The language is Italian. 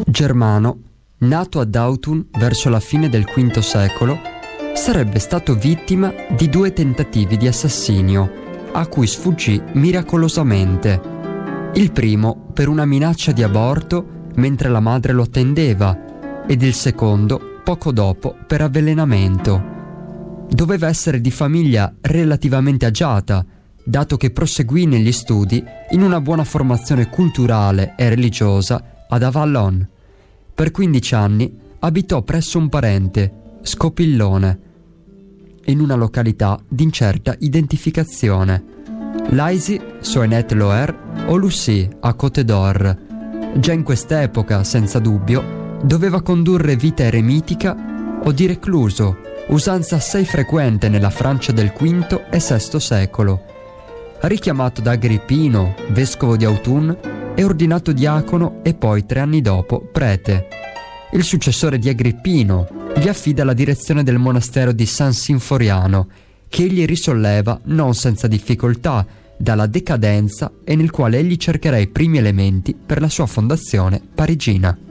Germano, nato ad Autun verso la fine del V secolo, sarebbe stato vittima di 2 tentativi di assassinio, a cui sfuggì miracolosamente. Il primo per una minaccia di aborto mentre la madre lo attendeva, ed il secondo poco dopo per avvelenamento. Doveva essere di famiglia relativamente agiata, dato che proseguì negli studi in una buona formazione culturale e religiosa ad Avallon. Per 15 anni abitò presso un parente, Scopillone, in una località di incerta identificazione. Laisy, Soenet-Loer o Lucy a Côte d'Or. Già in quest'epoca, senza dubbio, doveva condurre vita eremitica o di recluso, usanza assai frequente nella Francia del V e VI secolo. Richiamato da Agrippino, vescovo di Autun, è ordinato diacono e poi 3 anni dopo prete. Il successore di Agrippino gli affida la direzione del monastero di San Sinforiano, che egli risolleva non senza difficoltà dalla decadenza e nel quale egli cercherà i primi elementi per la sua fondazione parigina.